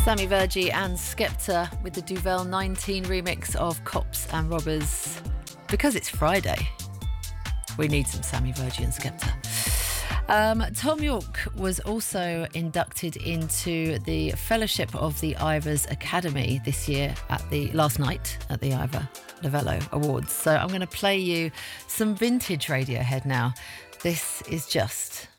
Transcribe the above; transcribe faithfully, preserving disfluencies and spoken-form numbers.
Sammy Virgi and Skepta with the Duvel nineteen remix of Cops and Robbers. Because it's Friday, we need some Sammy Virgi and Skepta. Um, Tom York was also inducted into the Fellowship of the Ivors Academy this year at the last night at the Ivor Novello Awards. So I'm going to play you some vintage Radiohead now. This is just